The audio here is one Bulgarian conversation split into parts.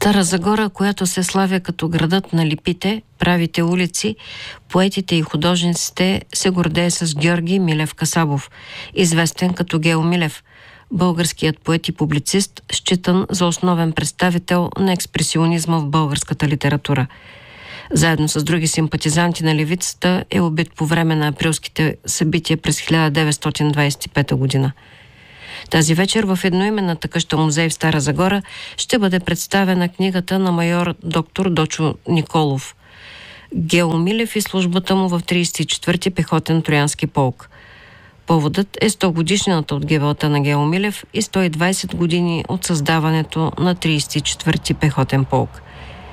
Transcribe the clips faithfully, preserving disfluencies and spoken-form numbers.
Стара Загора, която се славя като градът на липите, правите улици, поетите и художниците, се гордее с Георги Милев Касабов, известен като Гео Милев, българският поет и публицист, считан за основен представител на експресионизма в българската литература. Заедно с други симпатизанти на левицата е убит по време на априлските събития през хиляда деветстотин двадесет и пета година. Тази вечер в едноименната къща музей в Стара Загора ще бъде представена книгата на майор доктор Дочо Николов «Гео Милев и службата му в тридесет и четвърти пехотен троянски полк». Поводът е сто годишнината от гибелта на Гео Милев и сто и двадесет години от създаването на тридесет и четвърти пехотен полк.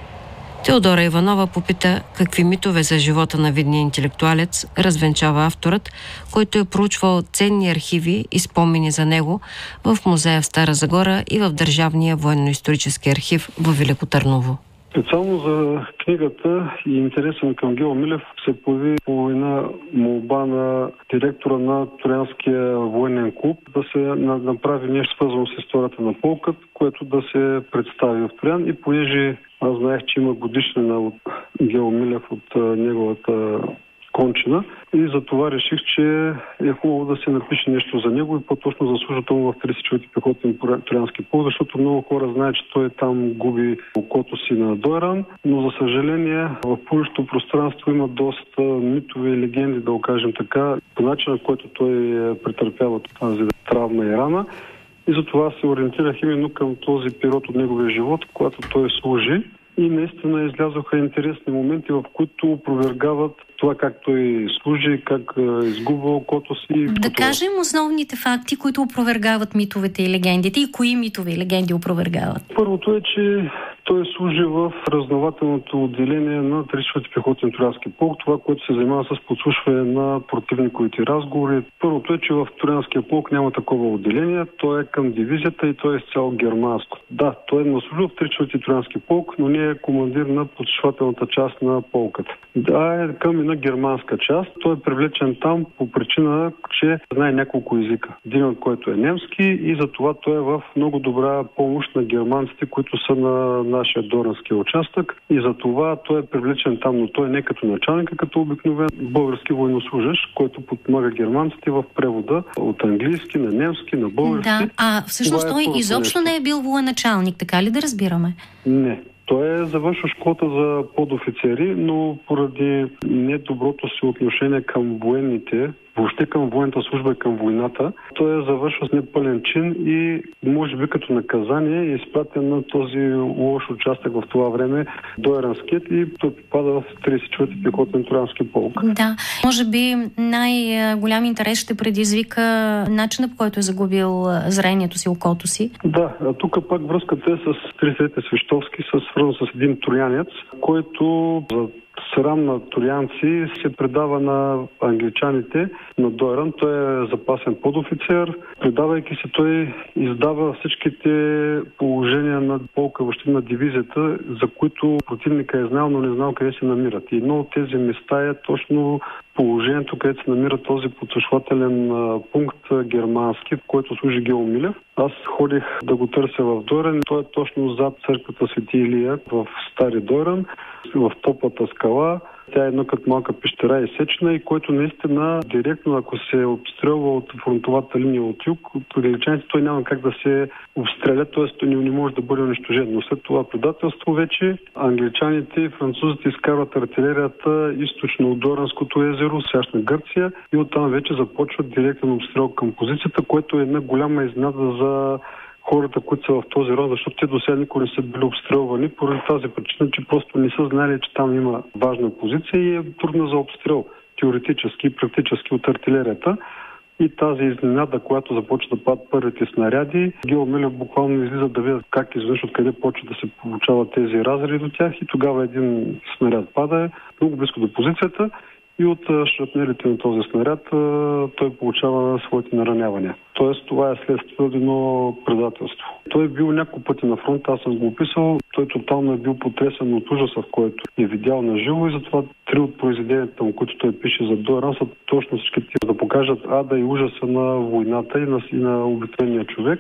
Теодора Иванова попита какви митове за живота на видния интелектуалец развенчава авторът, който е проучвал ценни архиви и спомени за него в музея в Стара Загора и в Държавния военно-исторически архив в Велико Търново. Специално за книгата и интересен към Гео Милев се появи по една молба на директора на Троянския военен клуб да се направи нещо свързано с историята на полкът, което да се представи в Троян. И понеже аз знаех, че има годишнина от Гео Милев от неговата кончина, и за това реших, че е хубаво да се напише нещо за него и по-точно за службата му в тридесет и четвърти пехотен троянски полк, защото много хора знаят, че той там губи окото си на Дойран, но за съжаление в публичното пространство има доста митови и легенди, да го кажем така, по начина, който той претърпява тази травма и рана. И затова се ориентирах именно към този период от неговия живот, когато той служи. И наистина излязоха интересни моменти, в които опровергават това как той служи, как изгубва окото си. Да кажем основните факти, които опровергават митовете и легендите, и кои митове и легенди опровергават. Първото е, че той служи в разузнавателното отделение на тридесет и четвърти пехотен троянски полк, това, което се занимава с подслушване на противниковите разговори. Първото е, че в Троянския полк няма такова отделение, той е към дивизията и той е изцяло германско. Да, той е наслужил в тридесет и четвърти троянски полк, но не е командир на подслушвателната част на полката. Да, е към една германска част. Той е привлечен там по причина, че знае няколко езика. Един от който е немски и затова той е в много добра помощ на германците, които са на нашия Дорански участък, и затова той е привлечен там, но той не е като началник, а като обикновен български военнослужащ, който подпомага германците в превода от английски на немски, на български. Да, а всъщност той е изобщо не е бил военачалник, така ли да разбираме? Не. Той е завършил школата за подофицери, но поради недоброто си отношение към военните, въобще към военната служба и към войната, той е завършил с непълен чин и може би като наказание е изпратен на този лош участък в това време Дойранският и той попада в тридесет и четвърти пехотен троянски полк. Да, може би най-голям интерес ще предизвика начина, по който е загубил зрението си, окото си. Да, а тук пак връзката е с тридесет Свищовски, свързан с един троянец, който за срам на троянци се предава на англичаните на Дойран. Той е запасен подофицер. Предавайки се, той издава всичките положения на полка, въобще на дивизията, за които противника е знал, но не знал къде се намират. И едно от тези места е точно положението, където се намира този подслушвателен пункт германски, в който служи Гео Милев. Аз ходих да го търся в Дойран. Той е точно зад църквата Свети Илия в Стари Дойран, в топлата скала. Тя е едно като малка пещера изсечена и който наистина директно, ако се обстрелва от фронтовата линия от юг, от англичаните той няма как да се обстреля, т.е. той не може да бъде унищожен. Но след това предателство вече англичаните и французите изкарват артилерията източно от Доранското езеро, сегашна Гърция, и оттам вече започват директен обстрел към позицията, което е една голяма изненада за хората, които са в този род, защото те до сега никога не са били обстрелвани поради тази причина, че просто не са знали, че там има важна позиция и е трудна за обстрел теоретически и практически от артилерията. И тази изненада, която започва да падат първите снаряди, Гео Милев буквално излиза да видят как изведнъж откъде почва да се получават тези разреди до тях и тогава един снаряд пада много близко до позицията и от шрапнелите на този снаряд той получава своите наранявания. Тоест това е следствие от едно предателство. Той е бил няколко пъти на фронт, аз съм го описал. Той тотално е бил потресен от ужаса, в който е видял на живо, и затова три от произведенията, които той пише за Дойран, са точно всички да покажат ада и ужаса на войната и на, и на обикновения човек.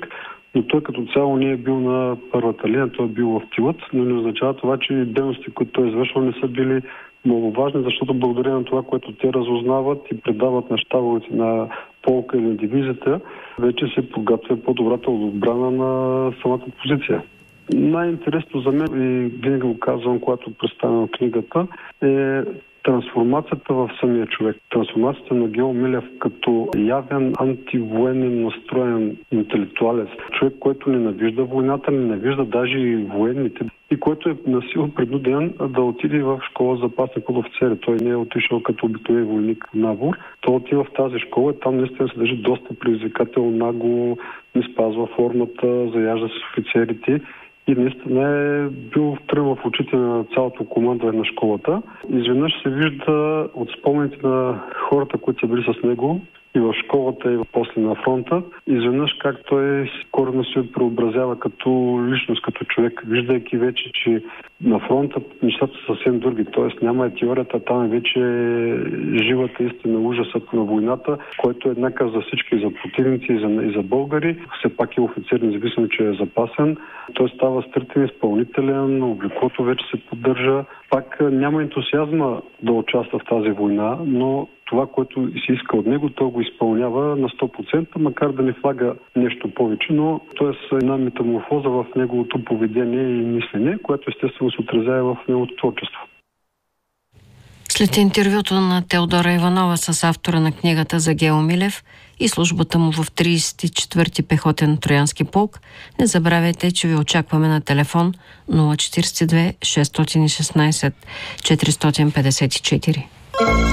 но той като цяло не е бил на първата линия, той е бил в тилът, но не означава това, че дейности, които той е извършвал, не са били много важни, защото благодарение на това, което те разузнават и предават на щабовете на полка или на дивизията, вече се подготвя по-добрата отбрана на самата позиция. Най-интересно за мен, и винаги го казвам, когато представям книгата, е трансформацията в самия човек. Трансформацията на Гео Милев като явен антивоенен настроен интелектуалец. Човек, който ненавижда войната, ненавижда даже и военните. И който е насилно принуден да отиде в школа за запасни подофицери. Той не е отишъл като обикновен войник в набор. Той отива в тази школа и там наистина се държи доста предизвикателно, нагло, не спазва формата, заяжда с офицерите. И наистина е бил трън в очите на цялото командване на школата. Изведнъж се вижда от спомените на хората, които са били с него и в школата, и после на фронта. Изведнъж как той коренно се преобразява като личност, като човек, виждайки вече, че на фронта нещата са съвсем други. Тоест няма е теорията, там е вече живата истина, ужасът на войната, който е еднакъв за всички, и за противници, и за, и за българи. Все пак е офицер, независимо, че е запасен. Той става стриктен, изпълнителен, облеклото вече се поддържа. Пак няма ентусиазма да участва в тази война, но това, което се иска от него, той го изпълнява на сто процента, макар да не влага нещо повече, но т.е. една метаморфоза в неговото поведение и мислене, което естествено се отразява в неговото творчество. След интервюто на Теодора Иванова с автора на книгата за Гео Милев и службата му в тридесет и четвърти пехотен троянски полк, не забравяйте, че ви очакваме на телефон нула четиридесет и две шестстотин и шестнадесет четиристотин петдесет и четири.